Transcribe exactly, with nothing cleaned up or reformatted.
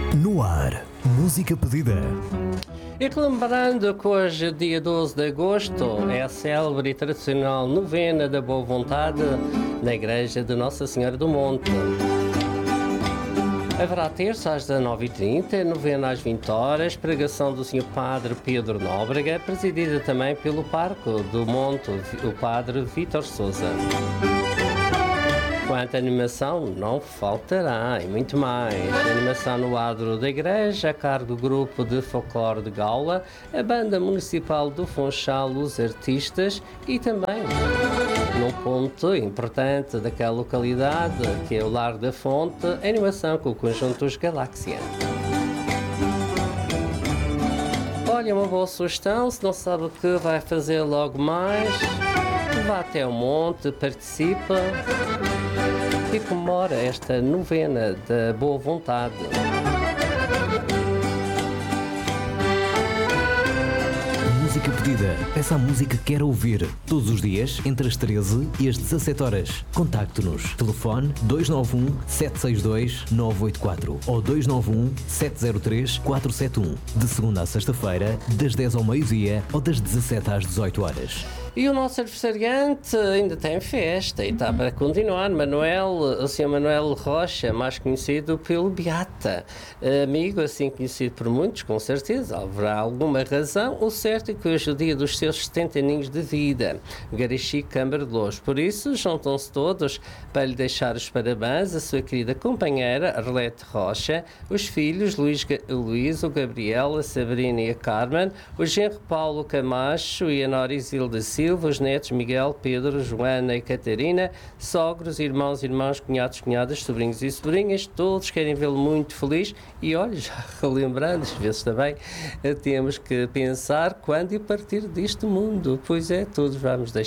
No ar, música pedida. E lembrando que hoje, dia doze de agosto, é a célebre e tradicional novena da Boa Vontade na Igreja de Nossa Senhora do Monte. Haverá terça às dezanove e trinta, novena às vinte horas, pregação do senhor Padre Pedro Nóbrega, presidida também pelo Parco do Monte, o Padre Vítor Sousa. Quanto à animação, não faltará, e muito mais. A animação no adro da igreja, a cargo do grupo de folclore de Gaula, a banda municipal do Funchal, os artistas e também, num ponto importante daquela localidade, que é o Lar da Fonte, a animação com o conjunto dos Galáxia. Olha, uma boa sugestão, se não sabe o que vai fazer logo mais, vá até o monte, participa e comemora esta novena da Boa Vontade. Música pedida. Peça a música que quer ouvir. Todos os dias, entre as treze e as dezassete horas. Contacte-nos. Telefone dois nove um, sete seis dois, nove oito quatro ou dois nove um, sete zero três, quatro sete um. De segunda a sexta-feira, das dez ao meio-dia ou das dezassete às dezoito horas. E o nosso aniversariante ainda tem festa e está para continuar. Manuel, o senhor Manuel Rocha, mais conhecido pelo Beata. Amigo, assim conhecido por muitos, com certeza. Haverá alguma razão. O certo é que hoje é o dia dos seus setenta aninhos de vida. Garixi Câmara de Lourdes. Por isso, juntam-se todos para lhe deixar os parabéns à sua querida companheira, Arlete Rocha, os filhos, Luís, Luís o Gabriel, a Sabrina e a Carmen, o genro Paulo Camacho e a Nora Isilda Silva, os netos Miguel, Pedro, Joana e Catarina, sogros, irmãos, irmãos, cunhados, cunhadas, sobrinhos e sobrinhas, todos querem vê-lo muito feliz e olha, já relembrando, às vezes também, temos que pensar quando e partir deste mundo, pois é, todos vamos deixar